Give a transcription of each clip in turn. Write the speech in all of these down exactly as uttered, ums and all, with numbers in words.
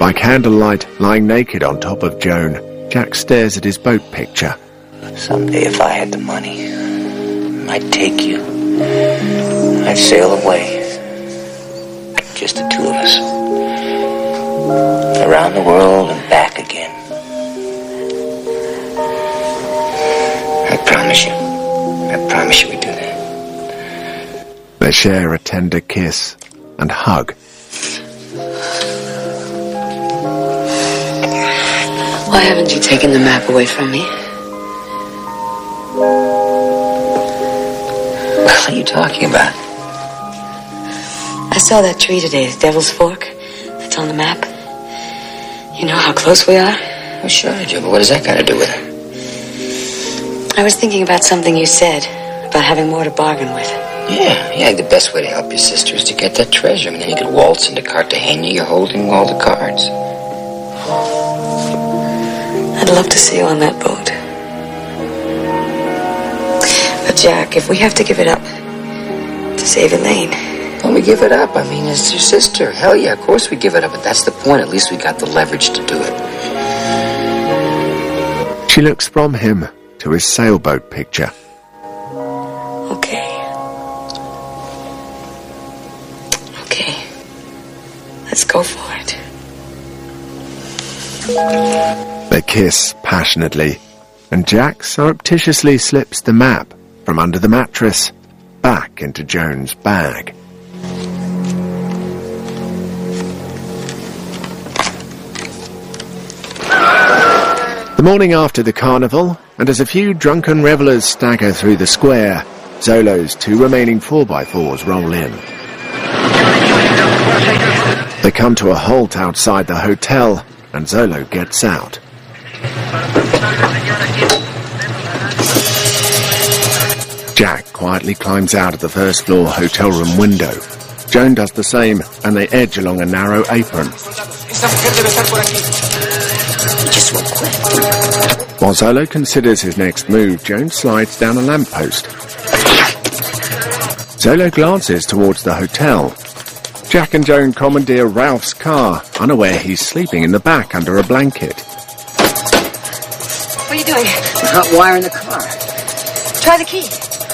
By candlelight, lying naked on top of Joan, Jack stares at his boat picture. Someday if I had the money, I'd take you. I'd sail away. Just the two of us. Around the world and back again. I promise you. I promise you we do that. They share a tender kiss and hug. Why haven't you taken the map away from me? What are you talking about? I saw that tree today, the Devil's Fork, that's on the map. You know how close we are? Well, sure I do, but what does that got to do with it? I was thinking about something you said, about having more to bargain with. Yeah, yeah, the best way to help your sister is to get that treasure. I mean, then you could waltz into Cartagena, you're holding all the cards. I'd love to see you on that boat. But Jack, if we have to give it up to save Elaine... Don't we give it up? I mean, it's your sister. Hell yeah, of course we give it up, but that's the point. At least we got the leverage to do it. She looks from him to his sailboat picture. Okay. Okay. Let's go for it. They kiss passionately, and Jack surreptitiously slips the map from under the mattress back into Joan's bag. The morning after the carnival, and as a few drunken revellers stagger through the square, Zolo's two remaining four by fours roll in. They come to a halt outside the hotel, and Zolo gets out. Jack quietly climbs out of the first floor hotel room window. Joan does the same, and they edge along a narrow apron. While Zolo considers his next move, Joan slides down a lamppost. Zolo glances towards the hotel. Jack and Joan commandeer Ralph's car, unaware he's sleeping in the back under a blanket. What are you doing? Hot wiring the car. Try the key.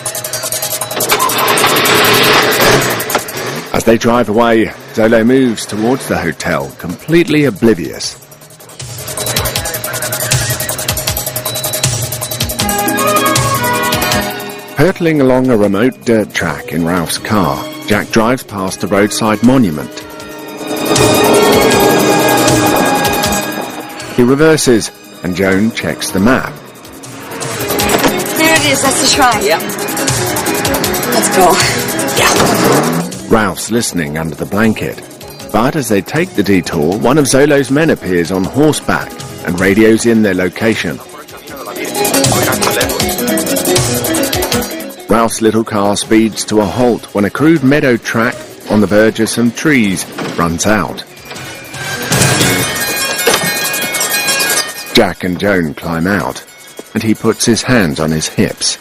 As they drive away, Zolo moves towards the hotel, completely oblivious. Hurtling along a remote dirt track in Ralph's car, Jack drives past a roadside monument. He reverses, and Joan checks the map. There it is, that's the shrine. Yep. Let's go. Yeah. Ralph's listening under the blanket. But as they take the detour, one of Zolo's men appears on horseback and radios in their location. Ralph's little car speeds to a halt when a crude meadow track on the verge of some trees runs out. Jack and Joan climb out, and he puts his hands on his hips.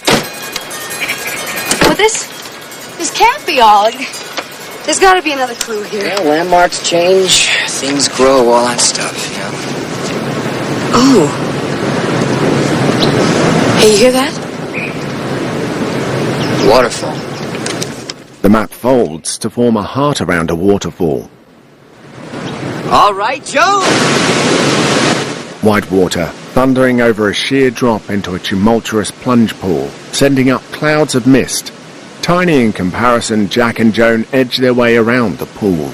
Well, this... this can't be all. There's got to be another clue here. Yeah, landmarks change, things grow, all that stuff, you know. Oh. Hey, you hear that? Waterfall. The map folds to form a heart around a waterfall. All right, Joe! White water, thundering over a sheer drop into a tumultuous plunge pool, sending up clouds of mist. Tiny in comparison, Jack and Joan edge their way around the pool.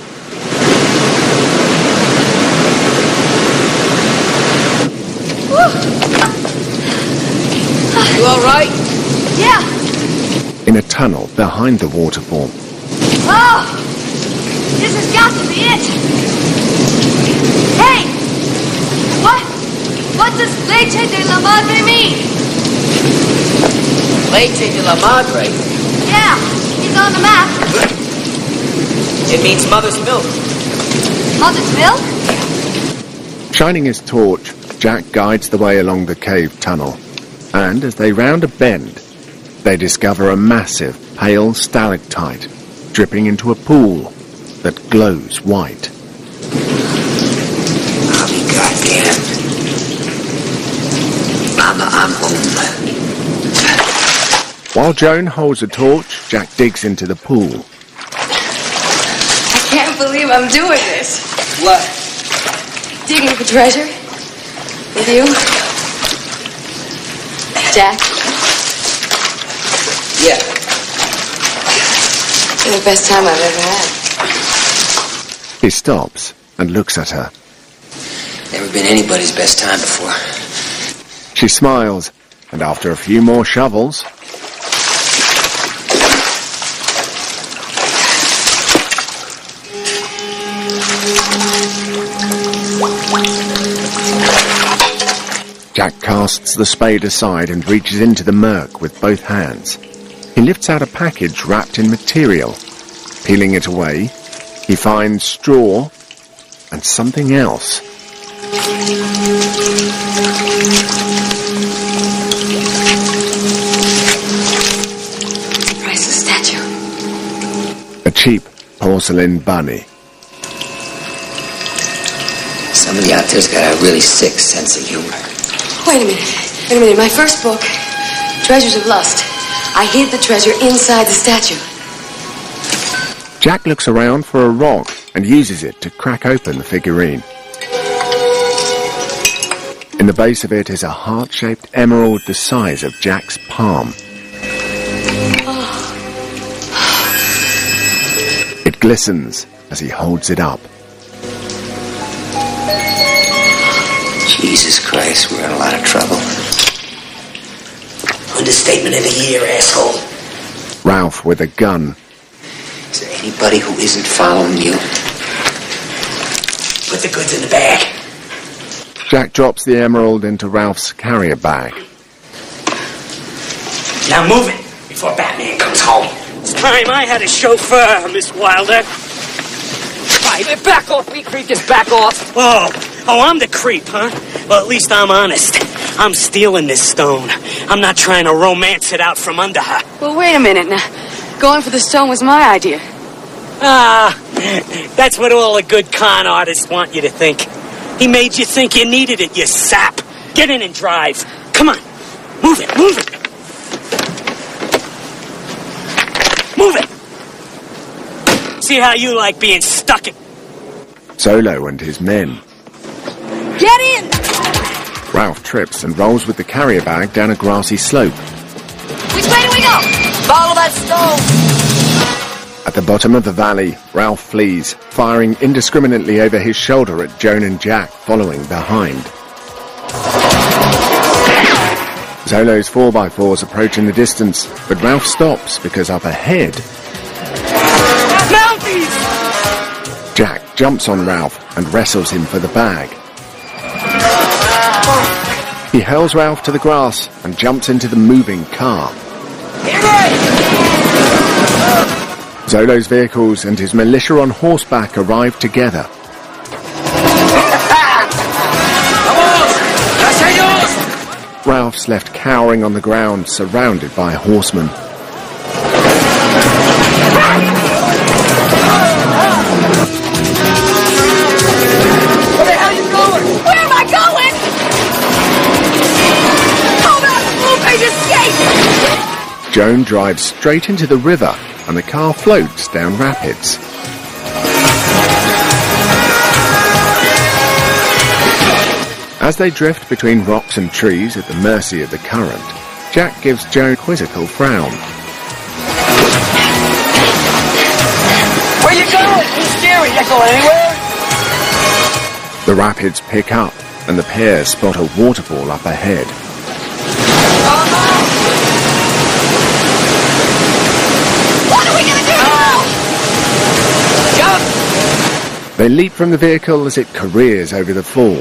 You all right? Yeah. In a tunnel behind the waterfall. Oh! This has got to be it! Hey! What? What does Leche de la Madre mean? Leche de la Madre? Yeah, he's on the map. It means mother's milk. Mother's milk? Shining his torch, Jack guides the way along the cave tunnel. And as they round a bend, they discover a massive, pale stalactite dripping into a pool that glows white. Mama, I'm home. While Joan holds a torch, Jack digs into the pool. I can't believe I'm doing this. What? Digging for treasure. With you. Jack. Yeah. You're the best time I've ever had. He stops and looks at her. Never been anybody's best time before. She smiles, and after a few more shovels... Jack casts the spade aside and reaches into the murk with both hands. He lifts out a package wrapped in material. Peeling it away, he finds straw and something else. Priceless statue. A cheap porcelain bunny. Somebody out there's got a really sick sense of humor. Wait a minute. Wait a minute. My first book, Treasures of Lust. I hid the treasure inside the statue. Jack looks around for a rock and uses it to crack open the figurine. In the base of it is a heart-shaped emerald the size of Jack's palm. It glistens as he holds it up. Jesus Christ, we're in a lot of trouble. Understatement of the year, asshole. Ralph with a gun. Is there anybody who isn't following you? Put the goods in the bag. Jack drops the emerald into Ralph's carrier bag. Now move it before Batman comes home. It's time I had a chauffeur, Miss Wilder. Right, back off, me creep, just back off. Oh, oh, I'm the creep, huh? Well, at least I'm honest. I'm stealing this stone. I'm not trying to romance it out from under her. Well, wait a minute now. Going for the stone was my idea. Ah, that's what all the good con artists want you to think. He made you think you needed it, you sap. Get in and drive. Come on. Move it, move it. Move it. See how you like being stuck in... Zolo and his men. Get in! Ralph trips and rolls with the carrier bag down a grassy slope. Which way do we go? Follow that stone. At the bottom of the valley, Ralph flees, firing indiscriminately over his shoulder at Joan and Jack, following behind. Zolo's four by fours approach in the distance, but Ralph stops because up ahead... Mounties! Jack jumps on Ralph and wrestles him for the bag. He hurls Ralph to the grass and jumps into the moving car. Zolo's vehicles and his militia on horseback arrive together. Ralph's left cowering on the ground, surrounded by horsemen. Where the hell are you going? Where am I going? Hold on, Blueface, escape! Joan drives straight into the river, and the car floats down rapids. As they drift between rocks and trees at the mercy of the current, Jack gives Joan a quizzical frown. Where you going? Who's steering? You going anywhere? The rapids pick up, and the pair spot a waterfall up ahead. What are we gonna do now? Jump! They leap from the vehicle as it careers over the fall.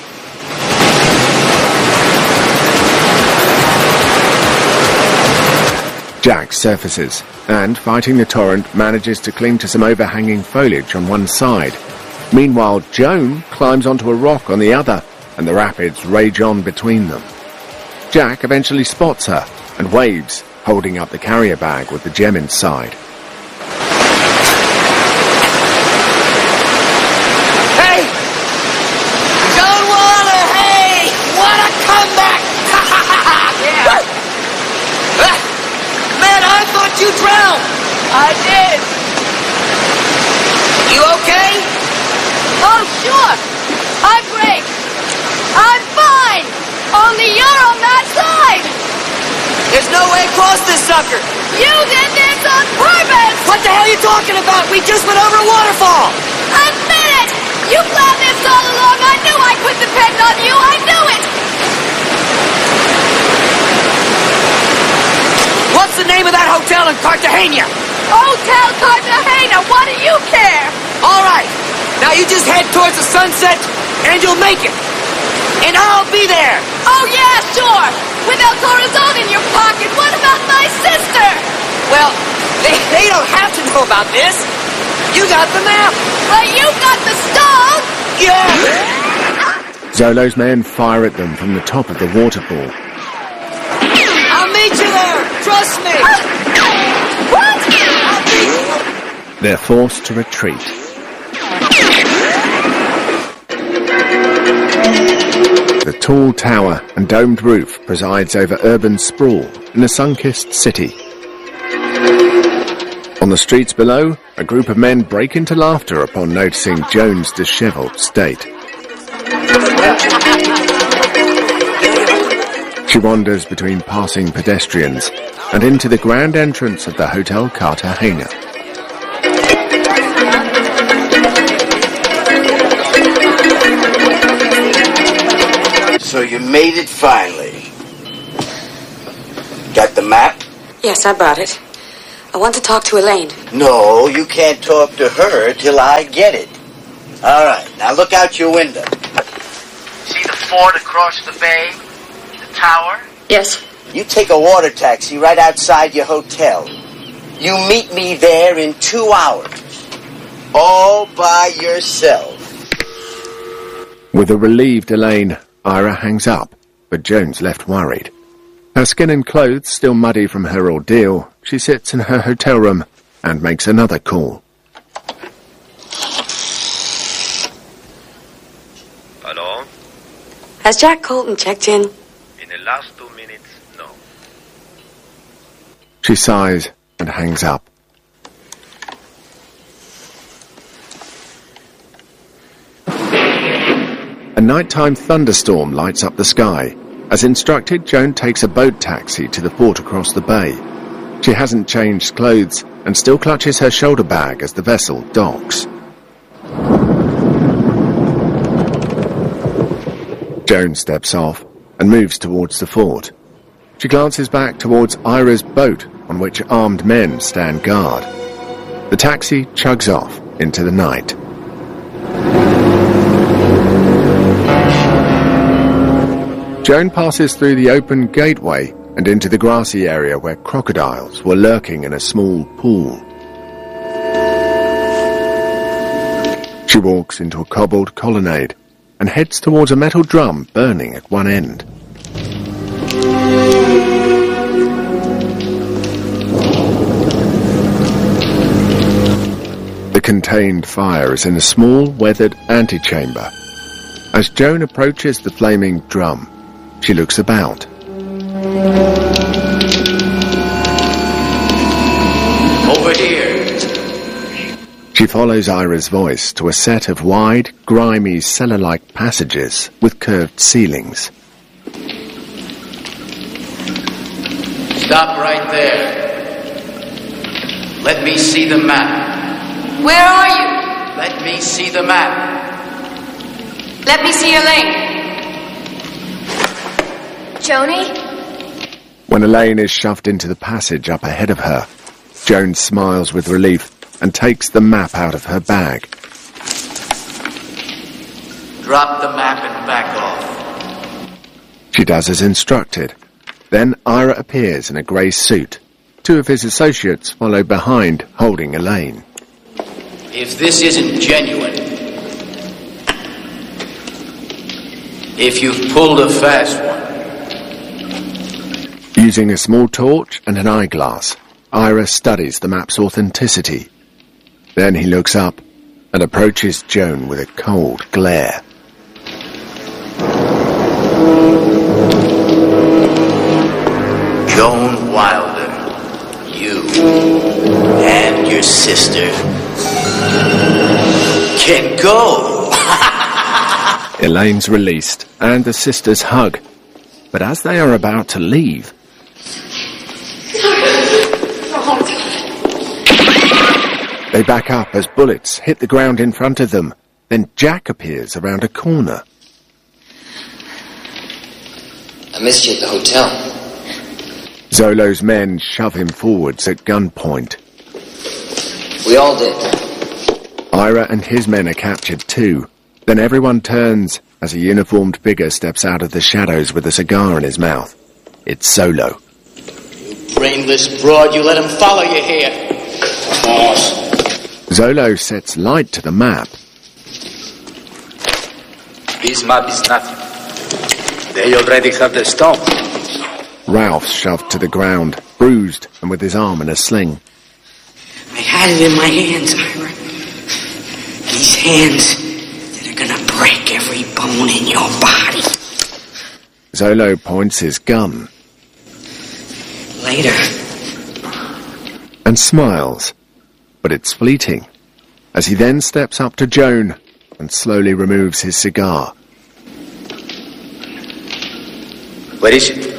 Jack surfaces, and, fighting the torrent, manages to cling to some overhanging foliage on one side. Meanwhile, Joan climbs onto a rock on the other, and the rapids rage on between them. Jack eventually spots her, and waves, holding up the carrier bag with the gem inside. Hey! Don't wanna, hey! Wanna come back! hotel! I did. You okay? Oh, sure. I'm great. I'm fine. Only you're on that side. There's no way across this sucker! You did this on purpose. What the hell are you talking about? We just went over a waterfall! Admit it. You planned this all along. I knew I could depend on you. I knew it. What's the name of that hotel in Cartagena? Hotel Cartagena. What do you care? All right. Now you just head towards the sunset, and you'll make it. And I'll be there. Oh, yeah, sure. With El Corazon in your pocket. What about my sister? Well, they, they don't have to know about this. You got the map. But you got the stone. Yeah. Zolo's men fire at them from the top of the waterfall. I'll meet you there. Trust me. What? I'll meet you. They're forced to retreat. The tall tower and domed roof presides over urban sprawl in a sun-kissed city. On the streets below, a group of men break into laughter upon noticing Joan's dishevelled state. She wanders between passing pedestrians and into the grand entrance of the Hotel Cartagena. So you made it finally. Got the map? Yes, I brought it. I want to talk to Elaine. No, you can't talk to her till I get it. All right, now look out your window. See the fort across the bay? The tower? Yes. You take a water taxi right outside your hotel. You meet me there in two hours. All by yourself. With a relieved Elaine, Ira hangs up, but Joan's left worried. Her skin and clothes still muddy from her ordeal, she sits in her hotel room and makes another call. Hello? Has Jack Colton checked in? In the last two minutes, no. She sighs and hangs up. A nighttime thunderstorm lights up the sky. As instructed, Joan takes a boat taxi to the port across the bay. She hasn't changed clothes and still clutches her shoulder bag as the vessel docks. Joan steps off and moves towards the fort. She glances back towards Ira's boat on which armed men stand guard. The taxi chugs off into the night. Joan passes through the open gateway and into the grassy area where crocodiles were lurking in a small pool. She walks into a cobbled colonnade and heads towards a metal drum burning at one end. The contained fire is in a small, weathered antechamber. As Joan approaches the flaming drum, she looks about. Over here. She follows Ira's voice to a set of wide, grimy, cellar-like passages with curved ceilings. Stop right there. Let me see the map. Where are you? Let me see the map. Let me see Elaine. Joni? When Elaine is shoved into the passage up ahead of her, Joan smiles with relief and takes the map out of her bag. Drop the map and back off. She does as instructed. Then Ira appears in a grey suit. Two of his associates follow behind, holding Elaine. If this isn't genuine, if you've pulled a fast one, using a small torch and an eyeglass, Ira studies the map's authenticity. Then he looks up and approaches Joan with a cold glare. Joan Wilder, you. your sister can go. Elaine's released, and the sisters hug. But as they are about to leave... They back up as bullets hit the ground in front of them. Then Jack appears around a corner. I missed you at the hotel. Zolo's men shove him forwards at gunpoint. We all did. Ira and his men are captured too. Then everyone turns as a uniformed figure steps out of the shadows with a cigar in his mouth. It's Zolo. You brainless broad, you let him follow you here. Boss. Zolo sets light to the map. This map is nothing. They already have the stone. Ralph's shoved to the ground, bruised and with his arm in a sling. I had it in my hands, Ira. These hands that are gonna break every bone in your body. Zolo points his gun. Later. And smiles. But it's fleeting, as he then steps up to Joan and slowly removes his cigar. Where is it?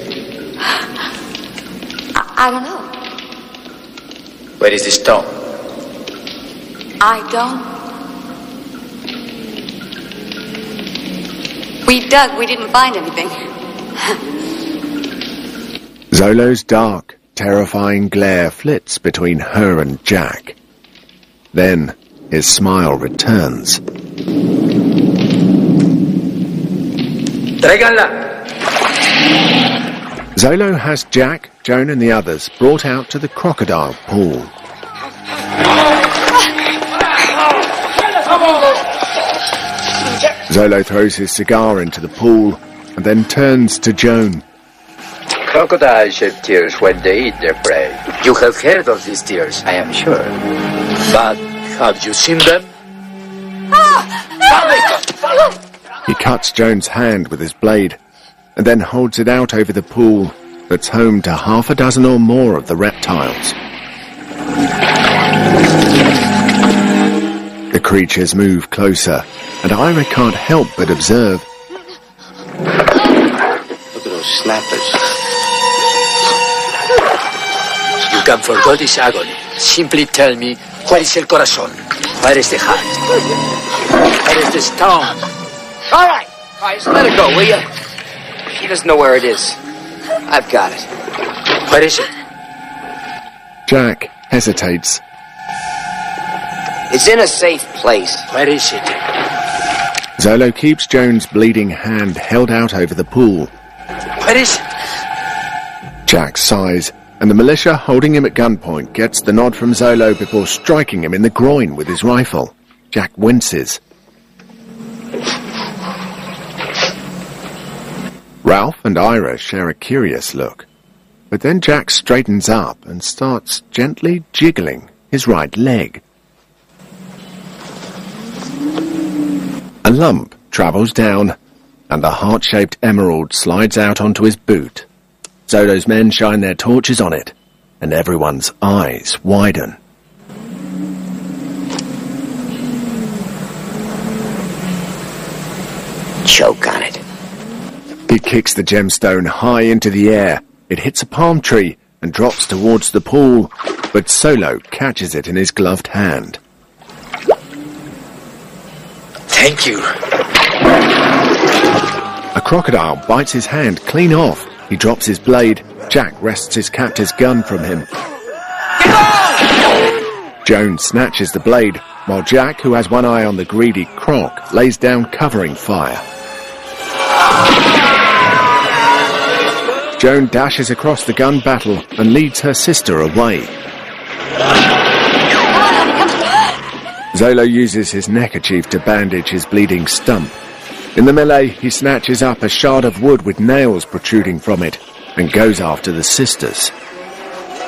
I, I don't know. Where is the stone? I don't. We dug, we didn't find anything. Zolo's dark, terrifying glare flits between her and Jack. Then his smile returns. Tráiganla! Zolo has Jack, Joan and the others brought out to the crocodile pool. Zolo throws his cigar into the pool and then turns to Joan. Crocodiles shed tears when they eat their prey. You have heard of these tears, I am sure. but have you seen them? He cuts Joan's hand with his blade and then holds it out over the pool that's home to half a dozen or more of the reptiles. The creatures move closer, and Ira can't help but observe. Look at those snappers. You can forgo this agony. Simply tell me, where is el corazón? Where is the heart? Where is the stone? All right. All right, so let it go, will you? He doesn't know where it is. I've got it. Where is it? Jack hesitates. It's in a safe place. Where is it? Zolo keeps Joan's bleeding hand held out over the pool. Where is it? Jack sighs, and the militia holding him at gunpoint gets the nod from Zolo before striking him in the groin with his rifle. Jack winces. Ralph and Ira share a curious look, but then Jack straightens up and starts gently jiggling his right leg. A lump travels down, and a heart-shaped emerald slides out onto his boot. Zolo's men shine their torches on it, and everyone's eyes widen. Choke on it. He kicks the gemstone high into the air. It hits a palm tree and drops towards the pool, but Zolo catches it in his gloved hand. Thank you. A crocodile bites his hand clean off. He drops his blade. Jack wrests his captor's gun from him. Joan snatches the blade, while Jack, who has one eye on the greedy croc, lays down covering fire. Joan dashes across the gun battle and leads her sister away. Zolo uses his neckerchief to bandage his bleeding stump. In the melee, he snatches up a shard of wood with nails protruding from it and goes after the sisters.